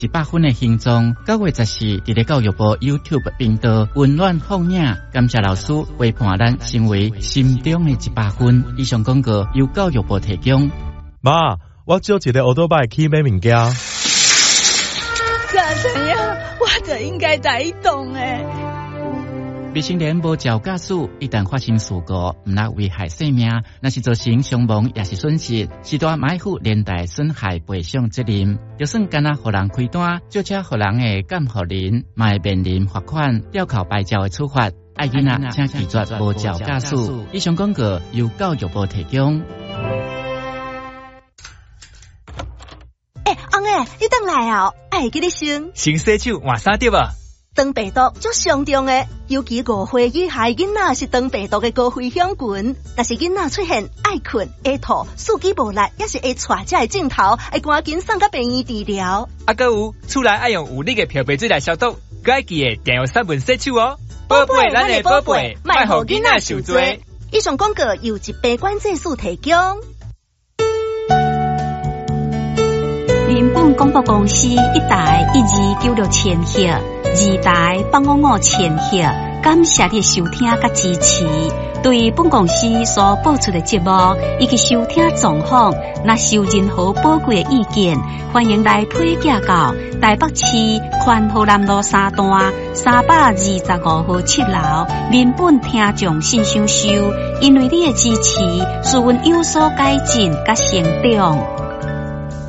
100分的形状，9月14日，伫教育部 YouTube 频道温暖放映，感谢老师陪伴咱成为心中的100分。以上广告由教育部提供。 妈，我借一个奥多拜去买物件。 早晨呀，我就应该在移动诶。 未成年无照驾驶，一旦发生事故，唔但危害生命，那是造成伤亡也是损失，是大买负连带损害赔偿责任。就算干那互人开单，就车互人的监护人，嘛会面临罚款、吊扣牌照的处罚。爱囡仔请拒绝无照驾驶。以上广告由教育部提供。 翁诶，你等来啊！爱记你先洗手换衫对吧？ 肠病毒足上重诶，尤其5岁以下囡仔是肠病毒的高危险群。若是囡仔出现爱困、会吐、四肢无力，也是会带这个镜头，会赶紧送到病院治疗。 还有厝内爱用有力的漂白水来消毒，佮爱记得定用3分洗手哦。宝贝，咱的宝贝，莫互囡仔受罪。 以上广告由疾病管制署提供。 人本广播公司1台1296千赫，2台855千赫，感谢你的收听甲支持。对本公司所播出的节目以及收听状况，若是有任何宝贵的意见，欢迎来推荐到台北市宽和南路3段325号7楼人本听众信箱收。因为你的支持，使阮有所改进甲成长。